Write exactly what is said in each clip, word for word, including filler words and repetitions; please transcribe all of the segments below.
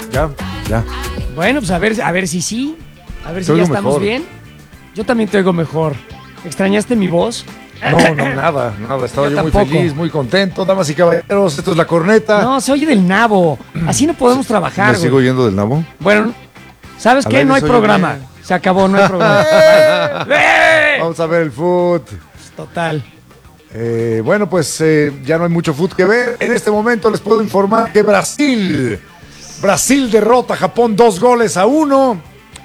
Ya, ya. Bueno, pues a ver, a ver si sí. A ver Te si ya oigo estamos mejor. bien. Yo también te oigo mejor. ¿Extrañaste mi voz? No, no, nada, nada. Estaba Yo yo, muy tampoco. feliz, muy contento. Damas y caballeros, esto es La Corneta. No, se oye del nabo. Así no podemos trabajar, ¿Me güey. sigo yendo del nabo? Bueno, ¿sabes Al qué? aire No hay se oye programa. bien. Se acabó, no hay programa. ¡Eh! Vamos a ver el foot. Total. Eh, bueno, pues eh, ya no hay mucho foot que ver. En este momento les puedo informar que Brasil, Brasil derrota a Japón dos goles a uno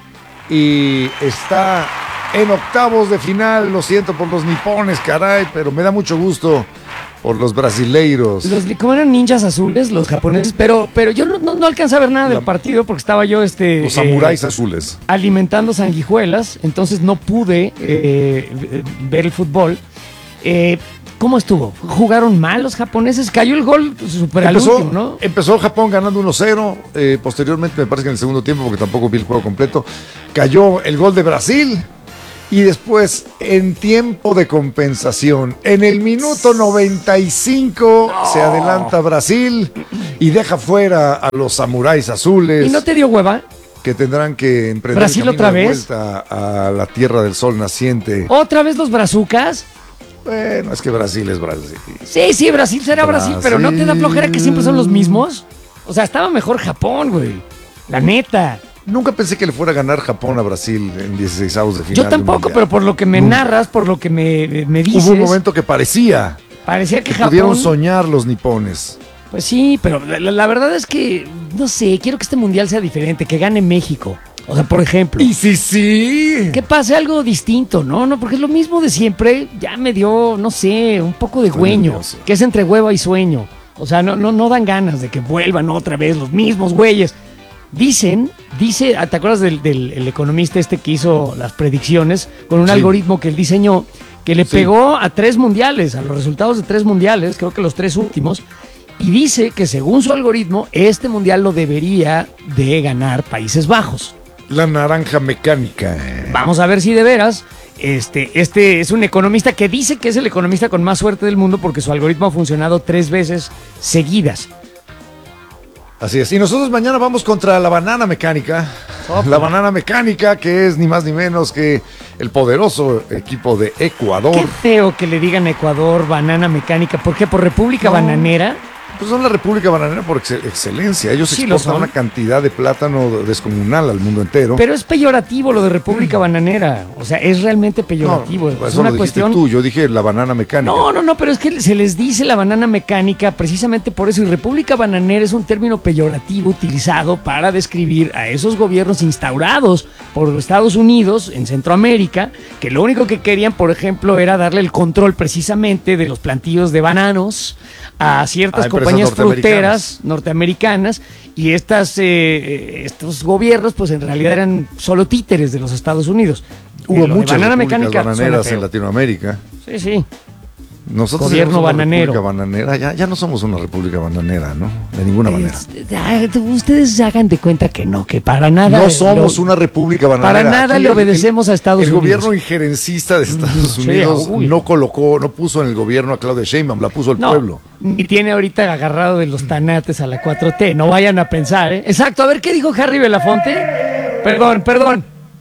y está en octavos de final. Lo siento por los nipones, caray, pero me da mucho gusto por los brasileiros. Los, como eran ninjas azules, los japoneses, pero, pero yo no, no, no alcancé a ver nada del La- partido porque estaba yo este, Los eh, samuráis azules. alimentando sanguijuelas, entonces no pude eh, ver el fútbol. Eh, ¿Cómo estuvo? ¿Jugaron mal los japoneses? Cayó el gol super al Empezó, último, ¿no? empezó Japón ganando uno cero. Eh, posteriormente, me parece que en el segundo tiempo, porque tampoco vi el juego completo, cayó el gol de Brasil. Y después, en tiempo de compensación, en el minuto noventa y cinco, se adelanta Brasil y deja fuera a los samuráis azules, ¿Y no te dio hueva? que tendrán que emprender ¿Brasil el camino otra de vez? vuelta a la tierra del sol naciente. ¿Otra vez los brazucas? Bueno, es que Brasil es Brasil. Sí, sí, Brasil será Brasil, pero ¿no te da flojera que siempre son los mismos? O sea, estaba mejor Japón, güey. La neta. Nunca pensé que le fuera a ganar Japón a Brasil en dieciseisavos de final. Yo de un tampoco, mundial. pero por lo que me Nunca. narras, por lo que me, me dices, Hubo un momento que parecía parecía que que Japón... pudieron soñar los nipones. Pues sí, pero la, la verdad es que, no sé, quiero que este mundial sea diferente, que gane México. O sea, por ejemplo, Y sí, sí. que pase algo distinto, ¿no? No, porque es lo mismo de siempre. Ya me dio, no sé, un poco de Estoy güeño, nervioso. que es entre hueva y sueño. O sea, no, no, no dan ganas de que vuelvan otra vez los mismos güeyes. Dicen, dice, ¿te acuerdas del, del el economista este que hizo las predicciones con un Sí. algoritmo que él diseñó, que le Sí. pegó a tres mundiales, a los resultados de tres mundiales, creo que los tres últimos, y dice que según su algoritmo, este mundial lo debería de ganar Países Bajos. La naranja mecánica. Vamos a ver si de veras, este, este es un economista que dice que es el economista con más suerte del mundo porque su algoritmo ha funcionado tres veces seguidas. Así es. Y nosotros mañana vamos contra la banana mecánica. Sopla. La banana mecánica, que es ni más ni menos que el poderoso equipo de Ecuador. Qué feo que le digan a Ecuador banana mecánica. ¿Por qué? ¿Por República No. Bananera? Pues son la República Bananera por ex- excelencia. Ellos Sí, lo exportan son. una cantidad de plátano descomunal al mundo entero. Pero es peyorativo lo de República Bananera. O sea, es realmente peyorativo. No, es eso una lo dijiste cuestión. tú, yo dije la banana mecánica. No, no, no, pero es que se les dice la banana mecánica precisamente por eso. Y República Bananera es un término peyorativo utilizado para describir a esos gobiernos instaurados por Estados Unidos en Centroamérica, que lo único que querían, por ejemplo, era darle el control precisamente de los plantíos de bananos a ciertas A empresas compañías norteamericanas. fruteras norteamericanas, y estas, eh, estos gobiernos pues en realidad eran solo títeres de los Estados Unidos. Hubo Eh, lo de muchas banana repúblicas mecánica suena bananeras feo. en Latinoamérica. Sí, sí. Nosotros Gobierno éramos una bananero. república bananera. Ya, ya no somos una república bananera, ¿no? De ninguna manera. Este, ah, Ustedes hagan de cuenta que no, que para nada. No somos lo- una república bananera. Para nada Aquí le el- obedecemos el- a Estados el Unidos. gobierno injerencista de Estados Sí, Unidos uy. no colocó, no puso en el gobierno a Claudia Sheinbaum, la puso el No, pueblo. y tiene ahorita agarrado de los tanates a la cuatro T. No vayan a pensar, ¿eh? Exacto, a ver qué dijo Harry Belafonte. Perdón, perdón.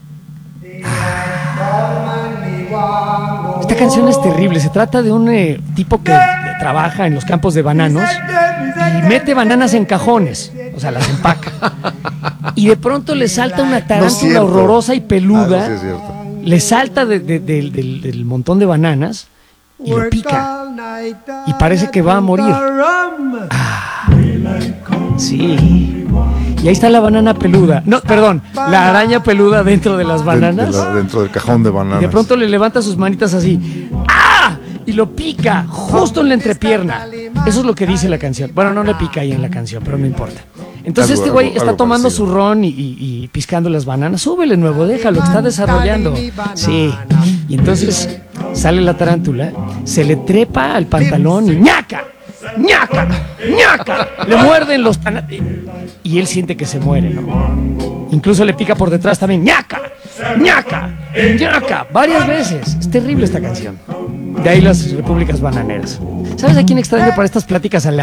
Esta canción es terrible. Se trata de un eh, tipo que trabaja en los campos de bananos y mete bananas en cajones. O sea, las empaca. Y de pronto le salta una No es tarántula cierto. horrorosa y peluda. Ah, no, sí es cierto. Le salta de- de- de- del, del montón de bananas y lo pica. Y parece que va a morir. Ah, sí. Y ahí está la banana peluda. No, perdón, la araña peluda dentro de las De- bananas. de la- dentro del cajón de bananas. Y de pronto le levanta sus manitas así. ¡Ah! Y lo pica justo en la entrepierna. Eso es lo que dice la canción. Bueno, no le pica ahí en la canción, pero no importa. Entonces Algo- este güey algo- está algo tomando parecido. su ron y, y- y piscando las bananas. Súbele nuevo, déjalo, está desarrollando. Sí. Y entonces sale la tarántula, se le trepa al pantalón y ¡ñaca! ¡ñaca! ¡ñaca! Le muerden los tanates. Y él siente que se muere, ¿no? Incluso le pica por detrás también. ¡ñaca! ¡ñaca! ¡ñaca! Varias veces. Es terrible esta canción. De ahí las repúblicas bananeras. ¿Sabes a quién extraño para estas pláticas? A Lati.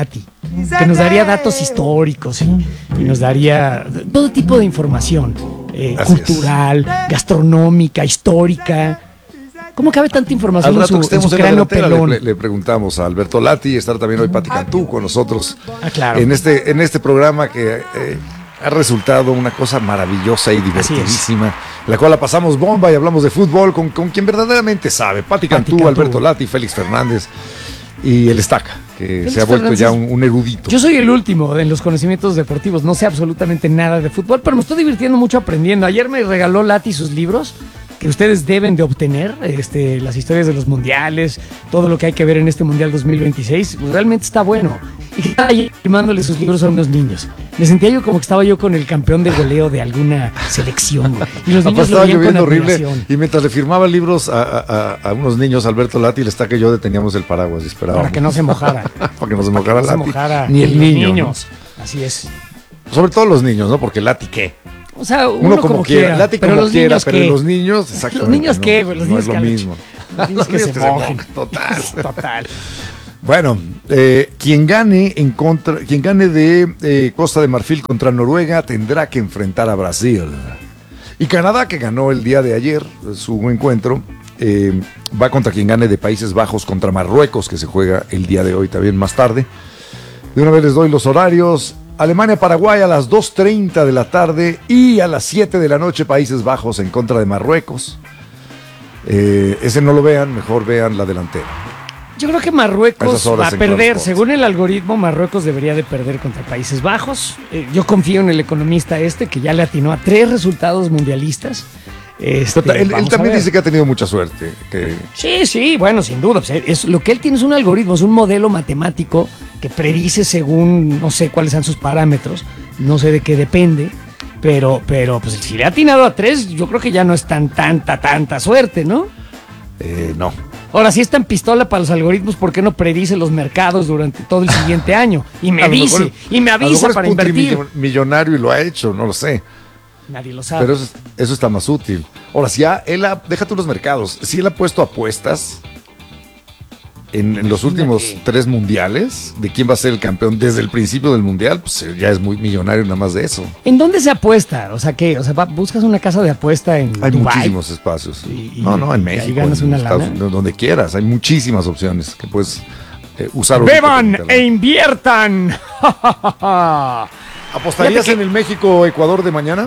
que nos daría datos históricos y, y nos daría todo tipo de información eh, cultural, gastronómica, histórica. ¿Cómo cabe tanta información Al en su, rato que en su estemos en la cráneo delantera, pelón? le, le preguntamos a Alberto Lati, estar también hoy Pati Cantú con nosotros Ah, claro. en este, en este programa que eh, ha resultado una cosa maravillosa y divertidísima, la cual la pasamos bomba y hablamos de fútbol con, con quien verdaderamente sabe, Pati Cantú, Cantú. Alberto Lati, Félix Fernández y el Estaca, que Félix se ha vuelto Fernández. ya un, un erudito. Yo soy el último en los conocimientos deportivos, no sé absolutamente nada de fútbol, pero me estoy divirtiendo mucho aprendiendo. Ayer me regaló Lati sus libros que ustedes deben de obtener, este, las historias de los mundiales, todo lo que hay que ver en este Mundial dos mil veintiséis, pues realmente está bueno. Y estaba ayer firmándole sus libros a unos niños. Me sentía yo como que estaba yo con el campeón de goleo de alguna selección, güey. Y los niños lo Estaba veían con lloviendo horrible admiración. y mientras le firmaba libros a, a- a- a unos niños, Alberto Lati, el Estaca y yo deteníamos el paraguas y esperábamos. Para que no se mojara. Para que no se mojara No se Lati, mojara ni el los niño. niños. Así es. ¿no? Sobre todo los niños, ¿no? Porque Lati, ¿qué? O sea, uno, Uno, como, quiera, Lati pero como los quiera, niños pero ¿qué? los niños, exactamente. Los niños no, qué, güey, los no niños es lo que han mismo. Los niños que se mojen. Total. Total. Bueno, eh, quien gane en contra, quien gane de eh, Costa de Marfil contra Noruega tendrá que enfrentar a Brasil. Y Canadá, que ganó el día de ayer su encuentro, eh, va contra quien gane de Países Bajos contra Marruecos, que se juega el día de hoy también más tarde. De una vez les doy los horarios. Alemania-Paraguay a las dos treinta de la tarde y a las siete de la noche Países Bajos en contra de Marruecos. Eh, ese no lo vean, mejor vean la delantera. Yo creo que A Marruecos esas horas va a en perder. Claro Sports. Según el algoritmo, Marruecos debería de perder contra Países Bajos. Eh, yo confío en el economista este que ya le atinó a tres resultados mundialistas. Este, Él, él vamos a también ver. dice que ha tenido mucha suerte. Que Sí, sí, bueno, sin duda. Pues, es, lo que él tiene es un algoritmo, es un modelo matemático que predice según, no sé cuáles son sus parámetros, no sé de qué depende, pero, pero pues si le ha atinado a tres, yo creo que ya no es tan tanta, tanta suerte, ¿no? eh, no. Ahora, si es tan pistola para los algoritmos, ¿por qué no predice los mercados durante todo el siguiente año? Y me A lo dice, mejor- y me a lo avisa mejor para es invertir. millonario y lo ha hecho, no lo sé. Nadie lo sabe. Pero eso, es- eso está más útil. Ahora, si ya él ha, déjate los mercados, si él ha puesto apuestas en, en los últimos tres mundiales de quién va a ser el campeón desde el principio del mundial, pues eh, ya es muy millonario nada más de eso. ¿En dónde se apuesta? O sea, ¿qué? O sea, va- buscas una casa de apuesta en Hay Dubái. muchísimos espacios. Y- y- no, no, en y ahí México, ganas en una Estados lana. Unidos, donde quieras. Hay muchísimas opciones que puedes eh, usar. ahorita ¡Beban por e internet. inviertan! ¿Apostarías Fíjate que- en el México-Ecuador de mañana?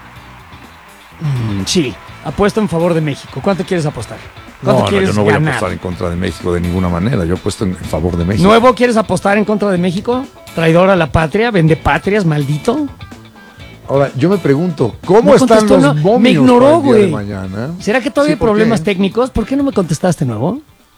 Sí, apuesto en favor de México. ¿Cuánto quieres apostar? No, ¿Cuánto no, quieres yo no voy ganar? a apostar en contra de México de ninguna manera. Yo apuesto en, en favor de México. ¿Nuevo quieres apostar en contra de México? ¿Traidor a la patria? ¿Vende patrias? ¿Maldito? Ahora, yo me pregunto, ¿cómo No están contestó, los no, momios me ignoró, para el día de güey. mañana? ¿Será que todavía Sí, hay ¿por problemas qué? técnicos? ¿Por qué no me contestaste, Nuevo?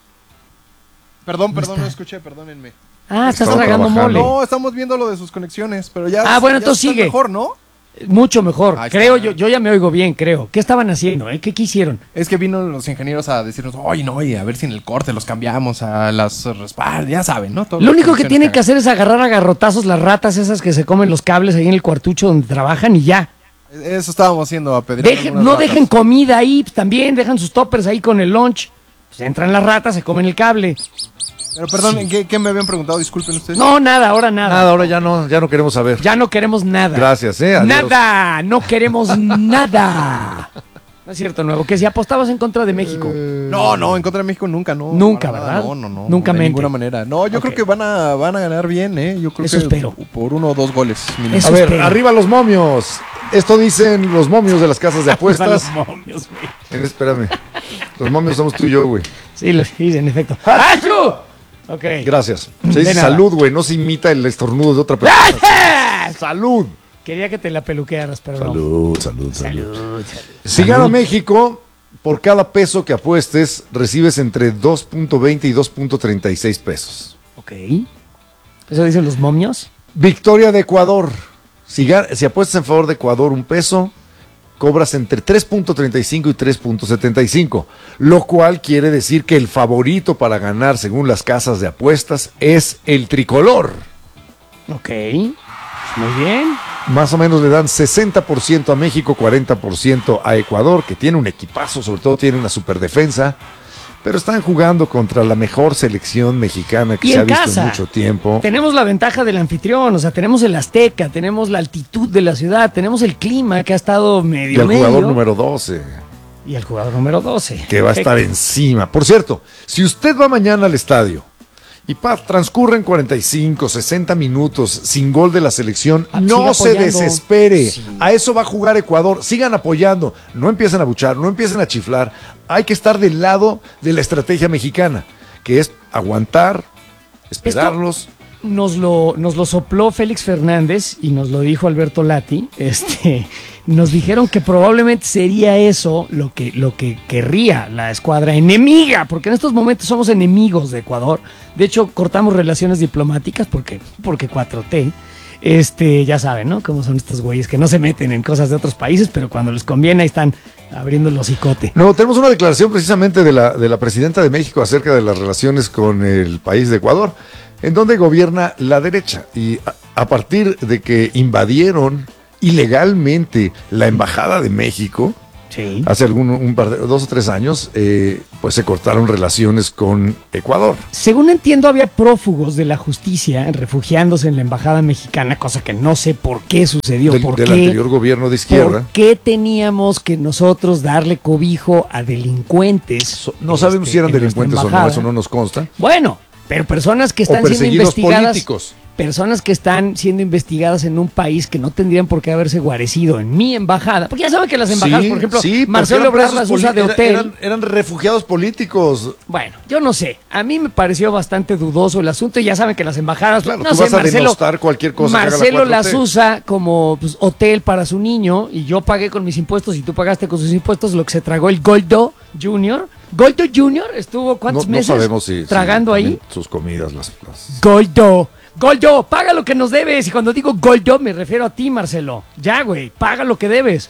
Perdón, perdón, no escuché, perdónenme. Ah, estás Estaba tragando trabajando. mole. No, estamos viendo lo de sus conexiones, pero ya. Ah, bueno, ya entonces está sigue. mejor, ¿no? Mucho mejor. Ahí Creo, está. yo, yo ya me oigo bien, creo. ¿Qué estaban haciendo? Eh? ¿Qué quisieron? Es que vino los ingenieros a decirnos, oye, no, y a ver si en el corte los cambiamos a las respaldas, ya saben, ¿no? Todas Lo las único que conexiones tienen que hagan. hacer es agarrar a garrotazos las ratas esas que se comen los cables ahí en el cuartucho donde trabajan y ya. Eso estábamos haciendo a pedir. Dejen- no dejen comida ahí, pues, también dejan sus toppers ahí con el lunch. Pues entran las ratas, se comen el cable. Pero perdón, ¿qué, qué me habían preguntado? Disculpen ustedes. No, nada, ahora nada. Nada, ahora ya no, ya no queremos saber. Ya no queremos nada. Gracias, eh. adiós. Nada, no queremos nada. No es cierto, Nuevo, que si apostabas en contra de México. No, no, en contra de México nunca, no. Nunca, para ¿verdad? No, no, no. Nunca de mente. ninguna manera. No, yo Ok. creo que van a, van a ganar bien, ¿eh? Yo creo Eso que espero. por uno o dos goles. mínimo. Eso A ver, espero. arriba los momios. Esto dicen los momios de las casas de apuestas. Los momios, güey. Eh, espérame. Los momios somos tú y yo, güey. Sí, lo sí, en efecto. ¡Achú! Ok. Gracias. Se De dice nada. salud, güey. No se imita el estornudo de otra persona. ¡Ah! Salud. Quería que te la peluquearas, pero no. Salud, salud, salud. Salud, salud. Si gana México, por cada peso que apuestes, recibes entre dos punto veinte y dos punto treinta y seis pesos. Ok. ¿Eso dicen los momios? Victoria de Ecuador. Si, ga- si apuestas en favor de Ecuador un peso, cobras entre tres punto treinta y cinco y tres punto setenta y cinco, lo cual quiere decir que el favorito para ganar, según las casas de apuestas, es el tricolor. Ok. Muy bien. Más o menos le dan sesenta por ciento a México, cuarenta por ciento a Ecuador, que tiene un equipazo, sobre todo tiene una superdefensa. pero están jugando contra la mejor selección mexicana que Y se ha en visto casa, en mucho tiempo. tenemos la ventaja del anfitrión, o sea, tenemos el Azteca, tenemos la altitud de la ciudad, tenemos el clima que ha estado medio Y el jugador medio, número doce, y el jugador número doce. que va a estar encima. Por cierto, si usted va mañana al estadio y pa, transcurren cuarenta y cinco, sesenta minutos sin gol de la selección, Ah, no siga se apoyando. desespere. Sí. A eso va a jugar Ecuador. Sigan apoyando. No empiecen a buchar, no empiecen a chiflar. Hay que estar del lado de la estrategia mexicana, que es aguantar, esperarlos. Nos lo, nos lo sopló Félix Fernández y nos lo dijo Alberto Lati. Este, nos dijeron que probablemente sería eso lo que, lo que querría la escuadra enemiga, porque en estos momentos somos enemigos de Ecuador. De hecho, cortamos relaciones diplomáticas porque, porque cuatro T. Este, ya saben, ¿no? Cómo son estos güeyes que no se meten en cosas de otros países, pero cuando les conviene ahí están abriendo el hocicote. No, tenemos una declaración precisamente de la, de la presidenta de México acerca de las relaciones con el país de Ecuador, en donde gobierna la derecha. Y a, a partir de que invadieron ilegalmente la embajada de México, Sí. hace algún, un par de, dos o tres años, eh, pues se cortaron relaciones con Ecuador. Según entiendo, había prófugos de la justicia refugiándose en la embajada mexicana, cosa que no sé por qué sucedió, Del, por del qué, anterior gobierno de izquierda. ¿por qué teníamos que nosotros darle cobijo a delincuentes? So- no sabemos este, si eran en nuestra delincuentes o no, embajada? eso no nos consta. Bueno, pero personas que O están siendo perseguidos investigadas, políticos. personas que están siendo investigadas en un país que no tendrían por qué haberse guarecido en mi embajada, porque ya saben que las embajadas, Sí, por ejemplo, sí, porque Marcelo eran Ebrard presos las usa de poli- hotel. Eran, eran refugiados políticos. Bueno, yo no sé. A mí me pareció bastante dudoso el asunto y ya saben que las embajadas, Claro, no tú sé, vas a Marcelo, denostar cualquier cosa que haga la Marcelo cuatro T. las usa como pues, hotel para su niño y yo pagué con mis impuestos y tú pagaste con sus impuestos lo que se tragó el Goldo Junior. Goldo Junior estuvo No, cuántos no meses sabemos si tragando si ahí. también sus comidas las, las- Goldo, Goldo, paga lo que nos debes. Y cuando digo Goldo me refiero a ti, Marcelo. Ya, güey, paga lo que debes.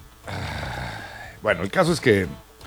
Bueno, el caso es que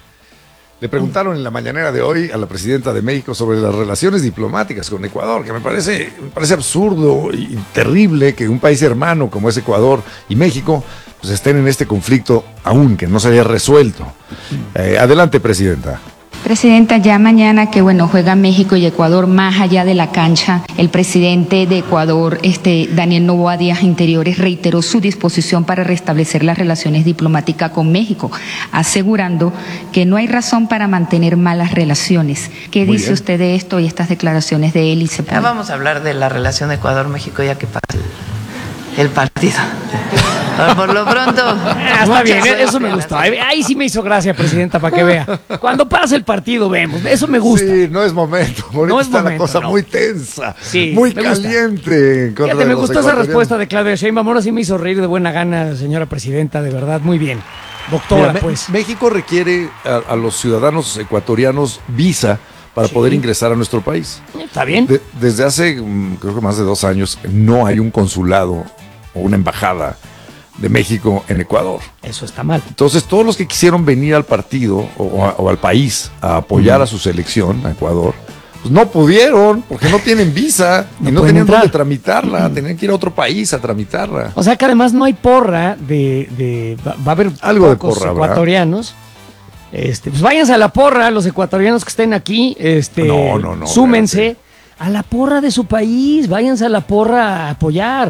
le preguntaron en la mañanera de hoy a la presidenta de México sobre las relaciones diplomáticas con Ecuador, que me parece, me parece absurdo y terrible que un país hermano como es Ecuador y México pues estén en este conflicto aún que no se haya resuelto. Eh, adelante, presidenta. Presidenta, ya mañana que bueno juega México y Ecuador más allá de la cancha, el presidente de Ecuador, este Daniel Noboa Díaz Interiores, reiteró su disposición para restablecer las relaciones diplomáticas con México, asegurando que no hay razón para mantener malas relaciones. ¿Qué Muy dice bien. usted de esto y estas declaraciones de él y se Ya vamos a hablar de la relación Ecuador-México ya que pase el, el partido. Pero por lo pronto. Ah, está bien, eso me gustó. Ahí, ahí sí me hizo gracia, presidenta, para que vea. Cuando pase el partido vemos, eso me gusta. Sí, no es momento. Ahorita No es está momento, la cosa no. muy tensa, Sí, muy me gusta. caliente. en contra Fíjate, de me los gustó esa ecuatorianos. respuesta de Claudia Sheinbaum. Ahora sí me hizo reír de buena gana, señora presidenta, de verdad, muy bien. Doctora, Mira, Me- pues. México requiere a, a los ciudadanos ecuatorianos visa para Sí. poder ingresar a nuestro país. ¿Está bien? De- desde hace, mm, creo que más de dos años, no hay un consulado o una embajada de México en Ecuador. Eso está mal. Entonces, todos los que quisieron venir al partido o, a- o al país a apoyar a su selección, a Ecuador, pues no pudieron porque no tienen visa No y no pueden tenían entrar. dónde tramitarla. Tenían que ir a otro país a tramitarla. O sea que además no hay porra de. de va, va a haber Algo de pocos porra habrá. ecuatorianos. Este, pues váyanse a la porra, los ecuatorianos que estén aquí, este, No, no, no, súmense espérate. a la porra de su país, váyanse a la porra a apoyar.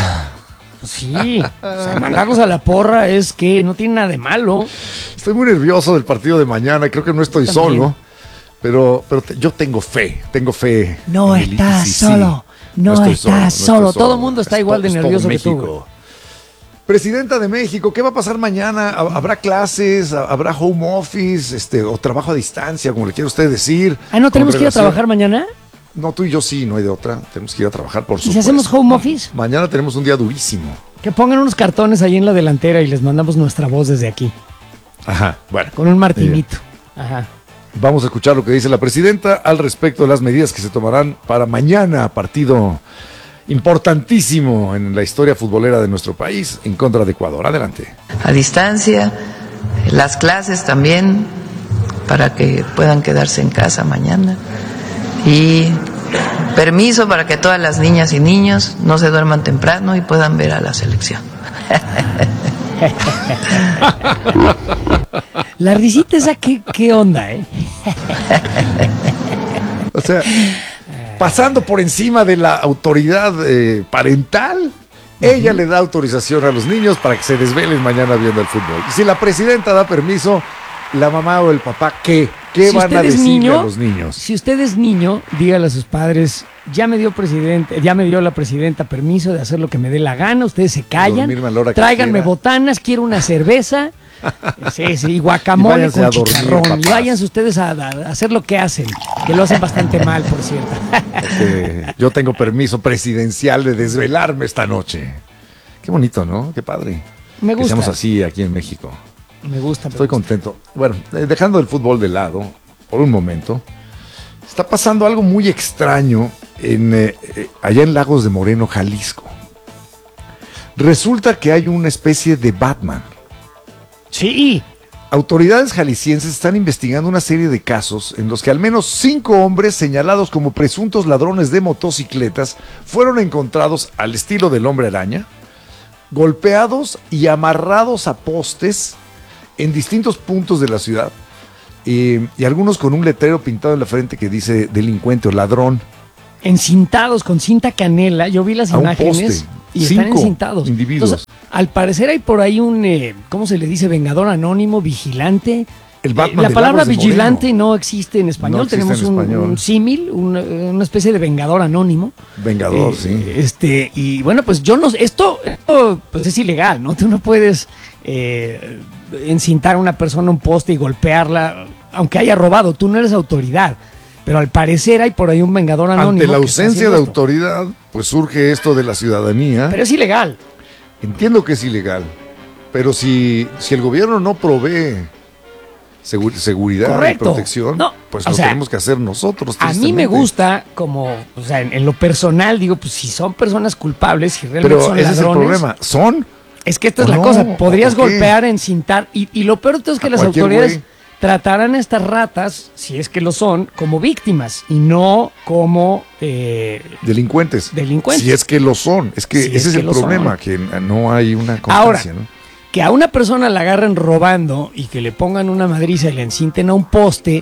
Pues sí, o sea, mandarlos a la porra es que no tiene nada de malo. Estoy muy nervioso del partido de mañana y creo que no estoy También. solo. Pero, pero te- yo tengo fe, tengo fe. No en el estás I C C. solo, no estoy estás estoy solo. Todo el mundo está Es igual to- de es todo nervioso que tú, México. güey. Presidenta de México, ¿qué va a pasar mañana? ¿Hab- ¿Habrá clases? ¿Habrá home office? Este, ¿o trabajo a distancia, como le quiere usted decir? Ah, ¿no tenemos que ir a Congregación. trabajar mañana? No, tú y yo sí, no hay de otra. Tenemos que ir a trabajar, por ¿Y supuesto. si hacemos home office? Mañana tenemos un día durísimo. Que pongan unos cartones ahí en la delantera y les mandamos nuestra voz desde aquí, Ajá, bueno. con un martinito. Ajá. Vamos a escuchar lo que dice la presidenta al respecto de las medidas que se tomarán para mañana, partido importantísimo en la historia futbolera de nuestro país en contra de Ecuador. Adelante. A distancia, las clases también, para que puedan quedarse en casa mañana. Y permiso para que todas las niñas y niños no se duerman temprano y puedan ver a la selección. La risita esa, ¿qué, qué onda, eh? O sea, pasando por encima de la autoridad eh, parental, ella uh-huh. le da autorización a los niños para que se desvelen mañana viendo el fútbol. Y si la presidenta da permiso, la mamá o el papá, ¿qué? ¿Qué si van a decirle niño, a los niños? Si usted es niño, dígale a sus padres, ya me dio presidente, ya me dio la presidenta permiso de hacer lo que me dé la gana, ustedes se callan, tráiganme botanas, quiero una cerveza, sí, sí, guacamole y con chicharrón, dormir, y váyanse ustedes a, a hacer lo que hacen, que lo hacen bastante mal, por cierto. Okay. Yo tengo permiso presidencial de desvelarme esta noche. Qué bonito, ¿no? Qué padre. Me gusta. Que seamos así aquí en México. Me gusta. Estoy me gusta. contento. Bueno, eh, dejando el fútbol de lado por un momento, está pasando algo muy extraño en, eh, eh, allá en Lagos de Moreno, Jalisco. Resulta que hay una especie de Batman. Sí. Autoridades jaliscienses están investigando una serie de casos en los que al menos cinco hombres señalados como presuntos ladrones de motocicletas fueron encontrados al estilo del Hombre Araña, golpeados y amarrados a postes en distintos puntos de la ciudad, eh, y algunos con un letrero pintado en la frente que dice delincuente o ladrón. Encintados con cinta canela, yo vi las a imágenes y Cinco están encintados. Individuos. Entonces, al parecer hay por ahí un, eh, ¿cómo se le dice? Vengador anónimo, vigilante. El Batman eh, la de palabra Lagos de vigilante Moreno no existe en español, no existe tenemos en un, español. un símil, una, una especie de vengador anónimo. Vengador, eh, sí. Este, y bueno, pues yo no, esto, esto pues es ilegal, ¿no? Tú no puedes eh, encintar a una persona a un poste y golpearla, aunque haya robado, tú no eres autoridad. Pero al parecer hay por ahí un vengador anónimo. Ante la ausencia de esto. autoridad, pues surge esto de la ciudadanía. Pero es ilegal. Entiendo que es ilegal, pero si, si el gobierno no provee segur, seguridad Correcto. y protección, no, pues lo lo sea, tenemos que hacer nosotros. A mí me gusta, como, o sea, en, en lo personal, digo, pues si son personas culpables, si realmente pero son ese ladrones. es el problema. ¿Son? Es que esta es ¿O la no? cosa. Podrías ¿O qué? golpear, encintar, y, y lo peor de todo es que A las cualquier autoridades güey. tratarán a estas ratas, si es que lo son, como víctimas y no como eh, Delincuentes. Delincuentes. Si es que lo son. Es que Si ese es es, que el lo problema, son. que no hay una Ahora, constancia, ¿no? que a una persona la agarren robando y que le pongan una madriza y le encinten a un poste,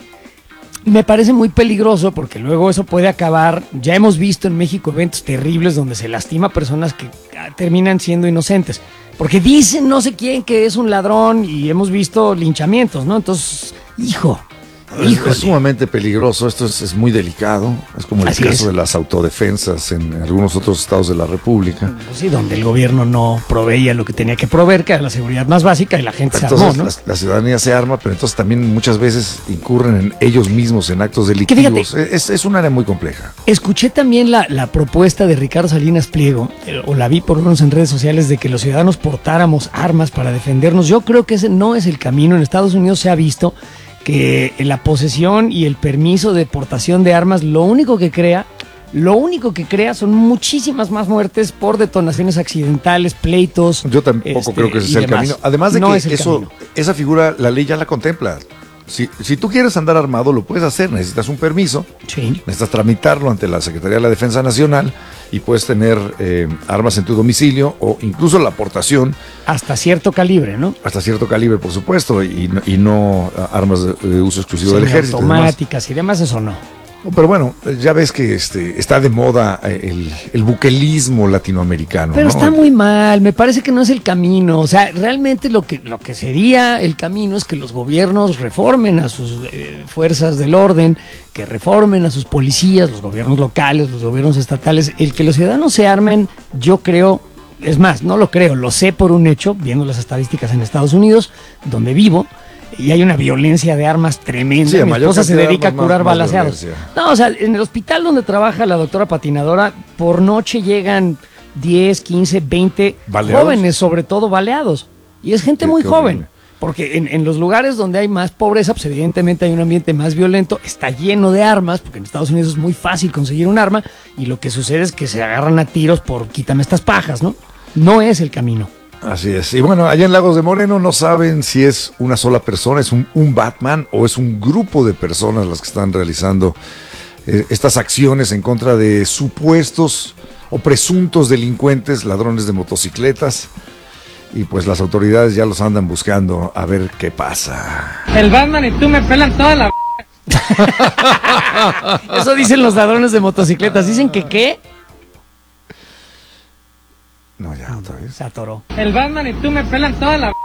me parece muy peligroso porque luego eso puede acabar. Ya hemos visto en México eventos terribles donde se lastima a personas que ah, terminan siendo inocentes. Porque dicen no sé quién que es un ladrón y hemos visto linchamientos, ¿no? Entonces, hijo, Es, hijo. es sumamente peligroso, esto es, es muy delicado, es como el Así caso es. de las autodefensas en algunos otros estados de la República. Pues sí, donde el gobierno no proveía lo que tenía que proveer, que era la seguridad más básica, y la gente Entonces se armó, ¿no? la, la ciudadanía se arma, pero entonces también muchas veces incurren en ellos mismos en actos delictivos. fíjate, es, es un área muy compleja. Escuché también la, la propuesta de Ricardo Salinas Pliego, eh, o la vi por lo menos en redes sociales, de que los ciudadanos portáramos armas para defendernos. Yo creo que ese no es el camino. En Estados Unidos se ha visto que la posesión y el permiso de portación de armas lo único que crea, lo único que crea son muchísimas más muertes por detonaciones accidentales, pleitos. Yo tampoco este, creo que ese y sea el demás. camino. Además de No que es el eso, camino. esa figura, la ley ya la contempla. Si, si tú quieres andar armado, lo puedes hacer. Necesitas un permiso, Sí. necesitas tramitarlo ante la Secretaría de la Defensa Nacional y puedes tener eh, armas en tu domicilio o incluso la aportación Hasta cierto calibre, ¿no? hasta cierto calibre, por supuesto, y, no- y no ah, armas de, de uso exclusivo del ejército. y demás. Automáticas y demás, eso no. Pero bueno, ya ves que este está de moda eh, el, el buquelismo latinoamericano. Pero ¿no? está muy mal, me parece que no es el camino. O sea, realmente lo que, lo que sería el camino es que los gobiernos reformen a sus eh, fuerzas del orden, que reformen a sus policías, los gobiernos locales, los gobiernos estatales. El que los ciudadanos se armen, yo creo, es más, no lo creo, lo sé por un hecho, viendo las estadísticas en Estados Unidos, donde vivo, y hay una violencia de armas tremenda. Sí, a Mi mayor esposa se cantidad de dedica a armas, curar más- más balaceados. violencia. No, o sea, en el hospital donde trabaja la doctora patinadora, por noche llegan diez, quince, veinte ¿Baleados? jóvenes, sobre todo baleados. Y es gente Qué- muy qué joven. horrible. Porque en, en los lugares donde hay más pobreza, pues evidentemente hay un ambiente más violento, está lleno de armas, porque en Estados Unidos es muy fácil conseguir un arma, y lo que sucede es que se agarran a tiros por quítame estas pajas, ¿no? No es el camino. Así es. Y bueno, allá en Lagos de Moreno no saben si es una sola persona, es un, un Batman o es un grupo de personas las que están realizando eh, estas acciones en contra de supuestos o presuntos delincuentes, ladrones de motocicletas. Y pues las autoridades ya los andan buscando a ver qué pasa. El Batman y tú me pelan toda la... Eso dicen los ladrones de motocicletas. Dicen que ¿qué? No, ya, otra vez. Se atoró. El Batman y tú me pelan toda la...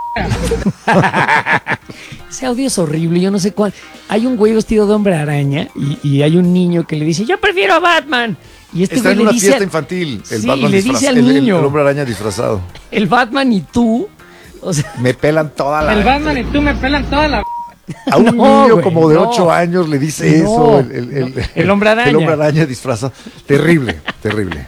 Ese audio es horrible, yo no sé cuál. Hay un güey vestido de hombre araña y, y hay un niño que le dice, yo prefiero a Batman. Y este Está güey en le una dice fiesta al- infantil. El Sí, Batman le dice disfraz- al el- el- niño. El, hombre araña disfrazado. el Batman y tú. O sea, Me pelan toda la... El Batman y tú me pelan toda la... A un No, niño güey, como de no. ocho años le dice No. eso. El, el- el- No. El hombre araña. El hombre araña disfrazado. Terrible, terrible.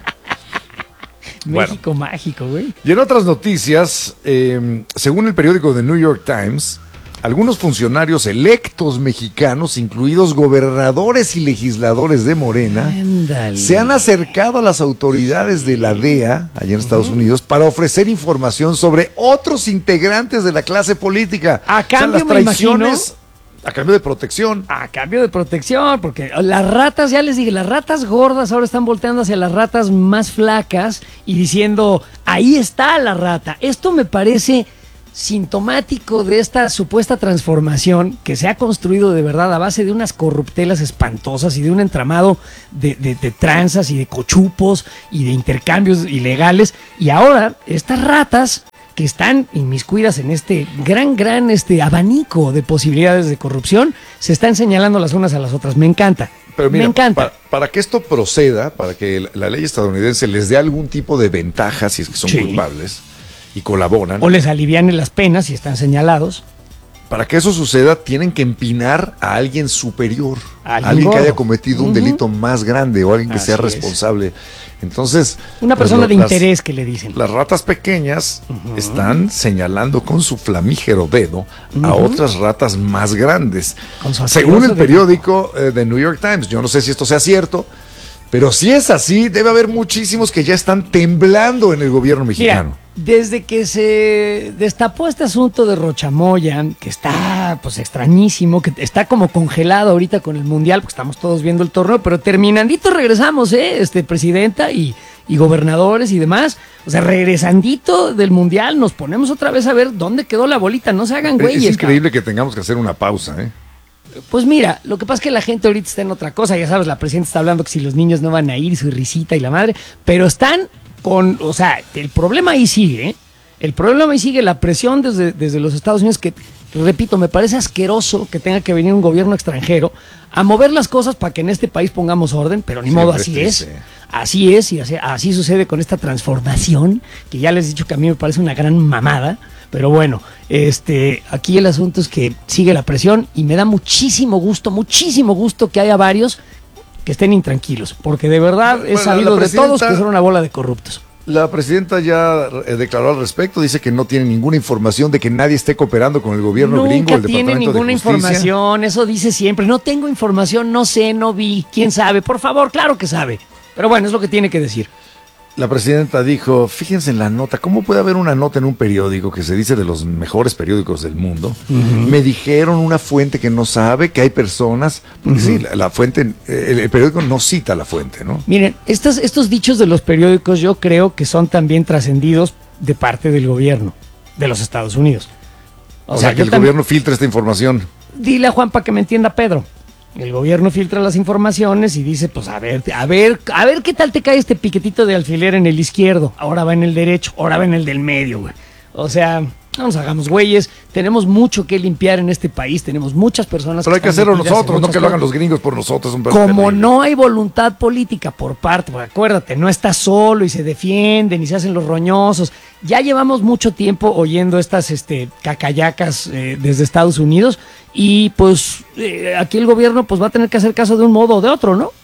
Bueno. México mágico, güey. Y en otras noticias, eh, según el periódico The New York Times, algunos funcionarios electos mexicanos, incluidos gobernadores y legisladores de Morena, Ándale. se han acercado a las autoridades de la D E A, allá en Estados Unidos, para ofrecer información sobre otros integrantes de la clase política. A cambio, las me traiciones, a cambio de protección. A cambio de protección, porque las ratas, ya les dije, las ratas gordas ahora están volteando hacia las ratas más flacas y diciendo, ahí está la rata. Esto me parece sintomático de esta supuesta transformación que se ha construido de verdad a base de unas corruptelas espantosas y de un entramado de, de, de tranzas y de cochupos y de intercambios ilegales. Y ahora estas ratas que están inmiscuidas en este gran, gran este abanico de posibilidades de corrupción, se están señalando las unas a las otras. Me encanta. Pero mira, Me encanta. Para, para que esto proceda, para que la, la ley estadounidense les dé algún tipo de ventaja si es que son Sí. culpables y colaboran, O les aliviane las penas si están señalados. para que eso suceda tienen que empinar a alguien superior, A alguien alguien que gordo. haya cometido un Ujú. delito más grande o alguien que Así sea es. responsable. Entonces, Una pues, persona lo- de las- interés que le dicen. Las ratas pequeñas están señalando con su flamígero dedo a otras ratas más grandes. Con su Según el asqueroso periódico eh, The New York Times, yo no sé si esto sea cierto, pero si es así, debe haber muchísimos que ya están temblando en el gobierno mexicano. Mira, desde que se destapó este asunto de Rochamoya, que está pues extrañísimo, que está como congelado ahorita con el Mundial, porque estamos todos viendo el torneo, pero terminandito regresamos, ¿eh? Este, presidenta y, y gobernadores y demás. O sea, regresandito del Mundial, nos ponemos otra vez a ver dónde quedó la bolita. No se hagan Es güeyes. increíble que tengamos que hacer una pausa, ¿eh? Pues mira, lo que pasa es que la gente ahorita está en otra cosa, ya sabes, la presidenta está hablando que si los niños no van a ir, su risita y la madre, pero están con, o sea, el problema ahí sigue, ¿eh? El problema ahí sigue, la presión desde, desde los Estados Unidos, que, repito, me parece asqueroso que tenga que venir un gobierno extranjero a mover las cosas para que en este país pongamos orden, pero ni Siempre modo, así es es. triste. Así es, y así, así sucede con esta transformación, que ya les he dicho que a mí me parece una gran mamada, pero bueno, este, aquí el asunto es que sigue la presión y me da muchísimo gusto, muchísimo gusto que haya varios que estén intranquilos, porque de verdad Bueno, he sabido la de todos presidenta- que son una bola de corruptos. La presidenta ya eh, declaró al respecto, dice que no tiene ninguna información de que nadie esté cooperando con el gobierno Nunca gringo, el tiene Departamento ninguna de Justicia. información, eso dice siempre, no tengo información, no sé, no vi, quién sabe, por favor, claro que sabe, pero bueno, es lo que tiene que decir. La presidenta dijo, fíjense en la nota, ¿cómo puede haber una nota en un periódico que se dice de los mejores periódicos del mundo? Me dijeron una fuente que no sabe, que hay personas, porque sí, la, la fuente, eh, el, el periódico no cita la fuente, ¿no? Miren, estos, estos dichos de los periódicos yo creo que son también trascendidos de parte del gobierno de los Estados Unidos. O, sea, que yo el tam- gobierno filtra esta información. Dile a Juan para que me entienda Pedro. El gobierno filtra las informaciones y dice, pues a ver, a ver, a ver qué tal te cae este piquetito de alfiler en el izquierdo. Ahora va en el derecho, ahora va en el del medio, güey. O sea, no nos hagamos güeyes. Tenemos mucho que limpiar en este país. Tenemos muchas personas Pero hay que están hacerlo metidas en nosotros, no muchas que lo hagan cosas. los gringos por nosotros. Un Como no hay voluntad política por parte, porque acuérdate, no está solo y se defienden y se hacen los roñosos. Ya llevamos mucho tiempo oyendo estas este, cacayacas eh, desde Estados Unidos y pues eh, aquí el gobierno pues va a tener que hacer caso de un modo o de otro, ¿no?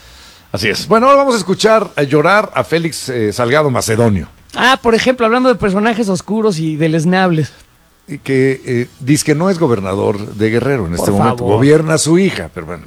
Así es. Bueno, ahora vamos a escuchar a llorar a Félix eh, Salgado Macedonio, Ah, por ejemplo, hablando de personajes oscuros y deleznables. y que eh, dice que no es gobernador de Guerrero en este Por momento. favor. Gobierna a su hija, pero bueno.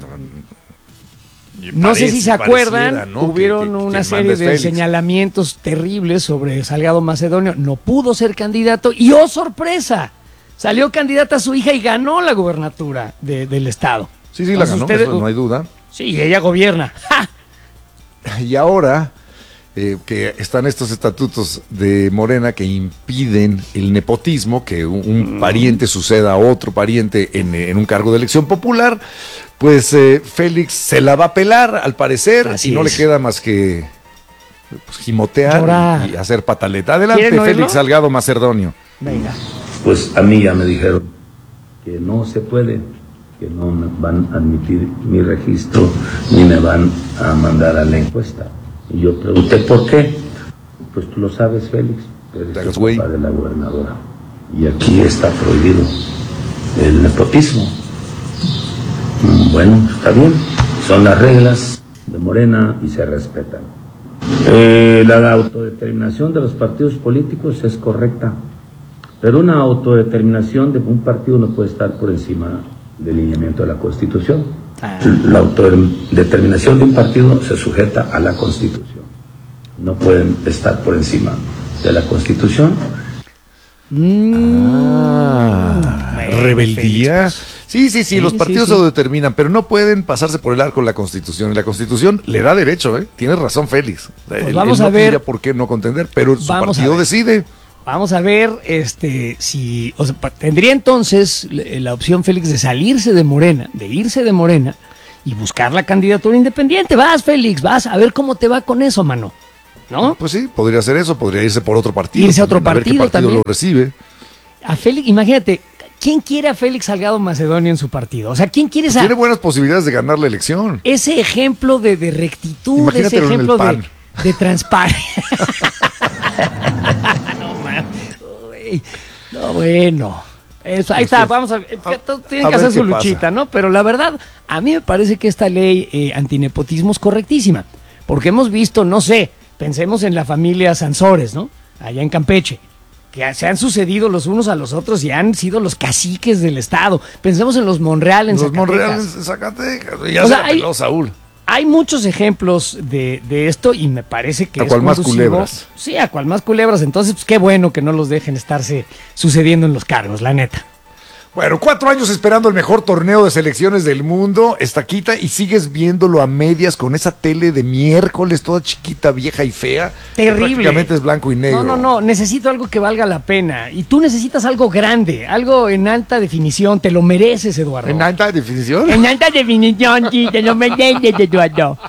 No sé si se acuerdan, pareciera, ¿no? hubieron Que- que- una quien serie manda es de Félix. señalamientos terribles sobre Salgado Macedonio. No pudo ser candidato y ¡oh, sorpresa! Salió candidata a su hija y ganó la gubernatura de- del estado. Sí, sí, la Entonces ganó, ustedes- eso no hay duda. Sí, ella gobierna. ¡Ja! Y ahora eh, que están estos estatutos de Morena que impiden el nepotismo, que un, un pariente suceda a otro pariente en, en un cargo de elección popular, pues eh, Félix se la va a pelar, al parecer, Así y no es. le queda más que pues, gimotear Llorar. y, y hacer pataleta. Adelante, ¿Quieren oírlo? Félix Salgado Macedonio. Venga. Pues a mí ya me dijeron que no se puede, que no me van a admitir mi registro ni me van a mandar a la encuesta. Y yo pregunté por qué. Pues tú lo sabes, Félix, eres Te hagas el güey. papá de la gobernadora. Y aquí está prohibido el nepotismo. Mm, Bueno, está bien, son las reglas de Morena y se respetan. Eh, la autodeterminación de los partidos políticos es correcta. Pero una autodeterminación de un partido no puede estar por encima del lineamiento de la Constitución. Ah. La autodeterminación de un partido se sujeta a la Constitución. No pueden estar por encima de la Constitución. Ah, Bueno, rebeldía. Sí, sí, sí, Sí, los sí, partidos sí. se determinan, pero no pueden pasarse por el arco la Constitución. Y la Constitución le da derecho, ¿eh? Tienes razón, Félix. Él- vamos él no a ver. tendría por qué no contender, pero su Vamos a partido ver. decide. Vamos a ver este si o sea, pa- tendría entonces le- la opción Félix de salirse de Morena, de irse de Morena y buscar la candidatura independiente. Vas, Félix, vas a ver cómo te va con eso, mano. ¿No? Pues sí, podría ser eso, podría irse por otro partido. Irse a otro también, ver qué partido partido también. lo recibe. A Félix, imagínate, ¿quién quiere a Félix Salgado Macedonio en su partido? O sea, ¿quién quiere esa, Tiene buenas posibilidades de ganar la elección. ese ejemplo de, de rectitud, ese Imagínatelo en el ejemplo de, PAN. de transparencia? No, man. Uy, no, bueno. Eso, ahí está, vamos a ver. a- Todos tienen a que ver hacer su qué pasa. luchita, ¿no? Pero la verdad, a mí me parece que esta ley eh, antinepotismo es correctísima. Porque hemos visto, no sé, pensemos en la familia Sansores, ¿no? Allá en Campeche. Que se han sucedido los unos a los otros y han sido los caciques del Estado. Pensemos en los Monreal en Los Zacatecas. Monreales en Zacatecas. Ya O se sea, la hay- peló Saúl. Hay muchos ejemplos de, de esto y me parece que A es cual más conducivo- culebras. Sí, a cual más culebras. Entonces, pues qué bueno que no los dejen estarse sucediendo en los cargos, la neta. Bueno, cuatro años esperando el mejor torneo de selecciones del mundo, estaquita, y sigues viéndolo a medias con esa tele de miércoles, toda chiquita, vieja y fea. que Terrible. Prácticamente es blanco y negro. No, no, no, necesito algo que valga la pena. Y tú necesitas algo grande, algo en alta definición. Te lo mereces, Eduardo. ¿En alta definición? En alta definición, sí, te lo mereces, Eduardo.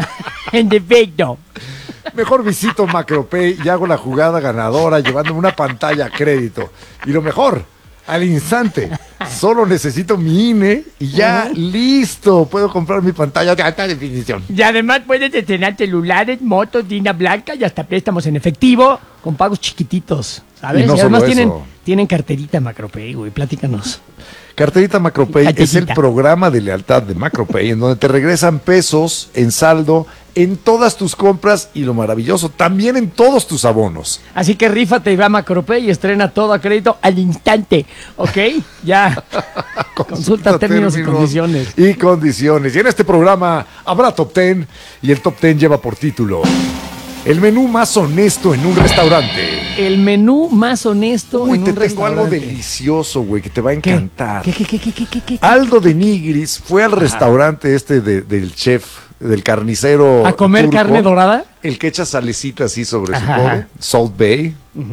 En defecto. Mejor visito Macropay y hago la jugada ganadora llevándome una pantalla a crédito. Y lo mejor, al instante, solo necesito mi I N E y ya listo, puedo comprar mi pantalla de alta definición. Y además puedes estrenar celulares, motos, línea blanca y hasta préstamos en efectivo con pagos chiquititos, ¿sabes? Y no Y además solo tienen, eso. tienen carterita Macropay, güey, platícanos. Carterita Macropay es el Carterita. programa de lealtad de Macropay en donde te regresan pesos en saldo en todas tus compras y lo maravilloso, también en todos tus abonos. Así que rífate y va a Macropay y estrena todo a crédito al instante, ¿ok? Ya. Consulta términos y condiciones. Y condiciones. Y en este programa habrá Top Ten y el Top Ten lleva por título el menú más honesto en un restaurante. El menú más honesto Uy, en te un tengo algo restaurante. delicioso, güey, que te va a ¿Qué? encantar. ¿Qué, qué, qué, qué, qué, qué, qué? Aldo de Nigris fue al restaurante este de- del chef, del carnicero. ¿A comer turco, carne dorada? El que echa salecita así sobre Ajá, su ajá. pobre, Salt Bay.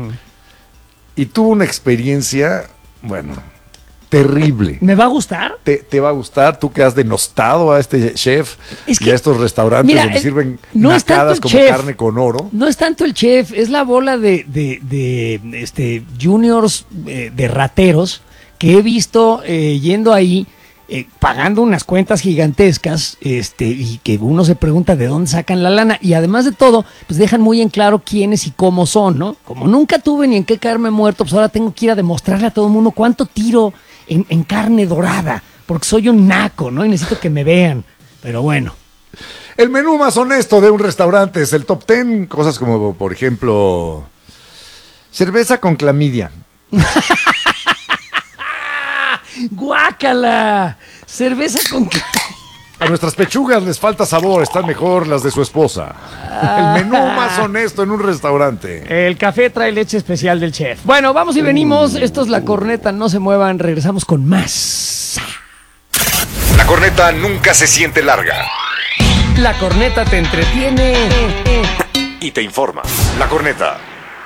Y tuvo una experiencia, bueno, terrible. ¿Me va a gustar? Te, te va a gustar, tú que has denostado a este chef Es y que, a estos restaurantes mira, donde el- sirven no es tanto nacadas el como chef. carne con oro. No es tanto el chef, es la bola de, de, de, este, juniors eh, de rateros que he visto eh, yendo ahí, eh, pagando unas cuentas gigantescas, este, y que uno se pregunta de dónde sacan la lana. Y además de todo, pues dejan muy en claro quiénes y cómo son, ¿no? Como nunca tuve ni en qué caerme muerto, pues ahora tengo que ir a demostrarle a todo el mundo cuánto tiro en, en carne dorada, porque soy un naco, ¿no? Y necesito que me vean. Pero bueno. El menú más honesto de un restaurante es el top ten, cosas como, por ejemplo, cerveza con clamidia. ¡Guácala! Cerveza con... A nuestras pechugas les falta sabor, están mejor las de su esposa. El menú más honesto en un restaurante. El café trae leche especial del chef. Bueno, vamos y venimos. Esto es La Corneta, no se muevan. Regresamos con más. La corneta nunca se siente larga. La Corneta te entretiene. y te informa. La Corneta.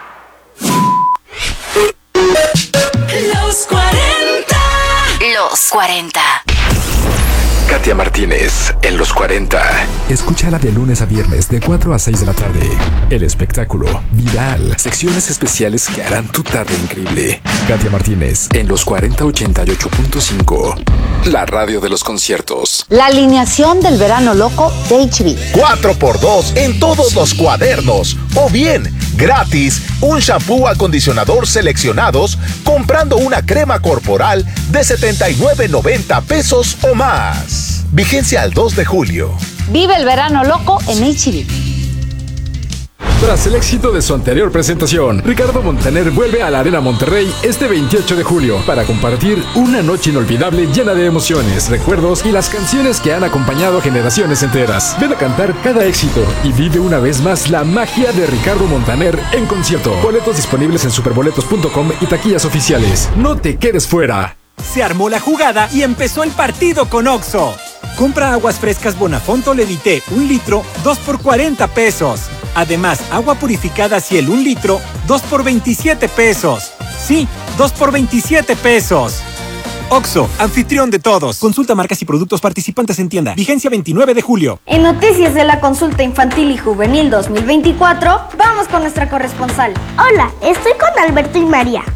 Los cuarenta. Los cuarenta. Katia Martínez en Los cuarenta. Escúchala de lunes a viernes de cuatro a seis de la tarde. El espectáculo viral. Secciones especiales que harán tu tarde increíble. Katia Martínez en Los cuarenta ochenta y ocho punto cinco. La radio de los conciertos. La alineación del verano loco de H B. cuatro por dos en todos los cuadernos. O bien, gratis, un shampoo acondicionador seleccionados comprando una crema corporal de setenta y nueve noventa pesos o más. Vigencia al dos de julio. Vive el verano loco en H B. Tras el éxito de su anterior presentación, Ricardo Montaner vuelve a la Arena Monterrey este veintiocho de julio para compartir una noche inolvidable llena de emociones, recuerdos y las canciones que han acompañado a generaciones enteras. Ven a cantar cada éxito y vive una vez más la magia de Ricardo Montaner en concierto. Boletos disponibles en superboletos punto com y taquillas oficiales. No te quedes fuera. Se armó la jugada y empezó el partido con Oxxo. Compra aguas frescas Bonafonto Levité, un litro, dos por cuarenta pesos. Además, agua purificada Ciel, un litro, dos por veintisiete pesos. Sí, dos por veintisiete pesos. Oxxo, anfitrión de todos. Consulta marcas y productos participantes en tienda. Vigencia veintinueve de julio. En noticias de la consulta infantil y juvenil dos mil veinticuatro, vamos con nuestra corresponsal. Hola, estoy con Alberto y María.